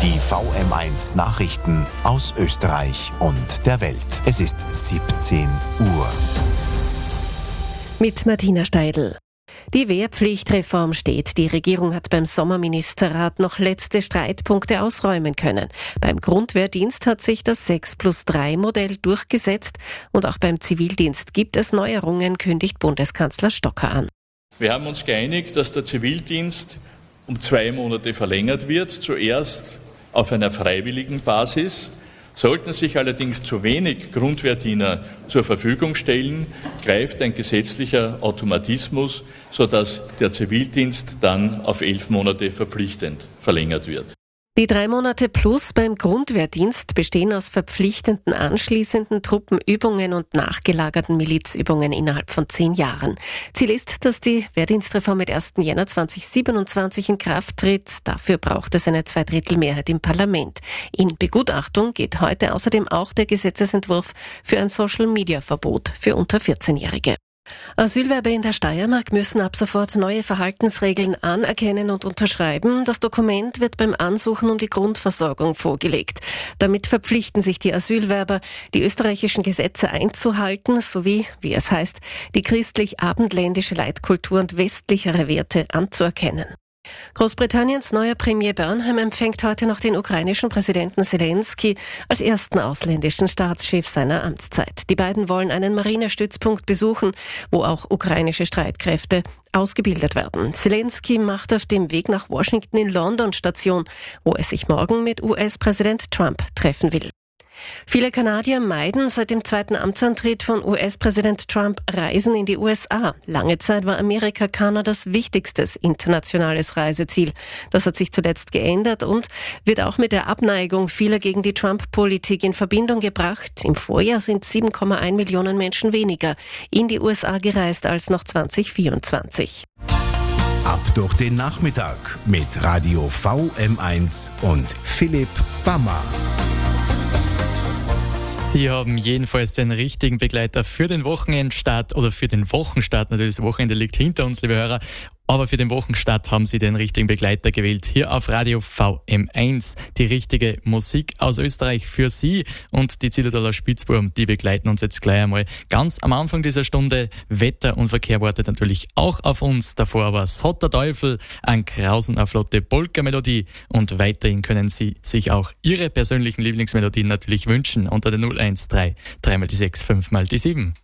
Die VM1 Nachrichten aus Österreich und der Welt. Es ist 17 Uhr. Mit Martina Steidl. Die Wehrpflichtreform steht. Die Regierung hat beim Sommerministerrat noch letzte Streitpunkte ausräumen können. Beim Grundwehrdienst hat sich das 6+3-Modell durchgesetzt und auch beim Zivildienst gibt es Neuerungen, kündigt Bundeskanzler Stocker an. Wir haben uns geeinigt, dass der Zivildienst um 2 Monate verlängert wird, zuerst auf einer freiwilligen Basis. Sollten sich allerdings zu wenig Grundwehrdiener zur Verfügung stellen, greift ein gesetzlicher Automatismus, sodass der Zivildienst dann auf 11 Monate verpflichtend verlängert wird. Die 3 Monate plus beim Grundwehrdienst bestehen aus verpflichtenden anschließenden Truppenübungen und nachgelagerten Milizübungen innerhalb von 10 Jahren. Ziel ist, dass die Wehrdienstreform mit 1. Jänner 2027 in Kraft tritt. Dafür braucht es eine 2/3 im Parlament. In Begutachtung geht heute außerdem auch der Gesetzesentwurf für ein Social-Media-Verbot für unter 14-Jährige. Asylwerber in der Steiermark müssen ab sofort neue Verhaltensregeln anerkennen und unterschreiben. Das Dokument wird beim Ansuchen um die Grundversorgung vorgelegt. Damit verpflichten sich die Asylwerber, die österreichischen Gesetze einzuhalten, sowie, wie es heißt, die christlich-abendländische Leitkultur und westlichere Werte anzuerkennen. Großbritanniens neuer Premier Burnham empfängt heute noch den ukrainischen Präsidenten Zelensky als ersten ausländischen Staatschef seiner Amtszeit. Die beiden wollen einen Marinestützpunkt besuchen, wo auch ukrainische Streitkräfte ausgebildet werden. Zelensky macht auf dem Weg nach Washington in London Station, wo er sich morgen mit US-Präsident Trump treffen will. Viele Kanadier meiden seit dem zweiten Amtsantritt von US-Präsident Trump Reisen in die USA. Lange Zeit war Amerika Kanadas wichtigstes internationales Reiseziel. Das hat sich zuletzt geändert und wird auch mit der Abneigung vieler gegen die Trump-Politik in Verbindung gebracht. Im Vorjahr sind 7,1 Millionen Menschen weniger in die USA gereist als noch 2024. Ab durch den Nachmittag mit Radio VM1 und Philipp Bammer. Sie haben jedenfalls den richtigen Begleiter für den Wochenendstart oder für den Wochenstart. Natürlich, das Wochenende liegt hinter uns, liebe Hörer. Aber für den Wochenstart haben Sie den richtigen Begleiter gewählt. Hier auf Radio VM1. Die richtige Musik aus Österreich für Sie. Und die Zillertaler Spitzbuben, die begleiten uns jetzt gleich einmal ganz am Anfang dieser Stunde. Wetter und Verkehr wartet natürlich auch auf uns. Davor aber Sott der Teufel, ein Krausen, eine flotte Polka-Melodie. Und weiterhin können Sie sich auch Ihre persönlichen Lieblingsmelodien natürlich wünschen unter der 013 3 mal die 6 5 mal die 7.